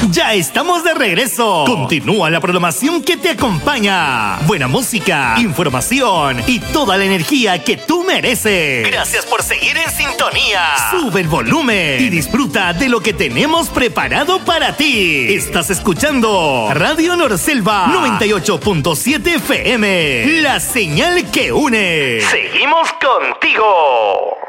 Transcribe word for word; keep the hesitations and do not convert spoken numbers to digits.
Ya estamos de regreso. Continúa la programación que te acompaña. Buena música, información y toda la energía que tú mereces. Gracias por seguir en sintonía. Sube el volumen y disfruta de lo que tenemos preparado para ti. Estás escuchando Radio Norselva noventa y ocho punto siete F M. La señal que une. Seguimos contigo.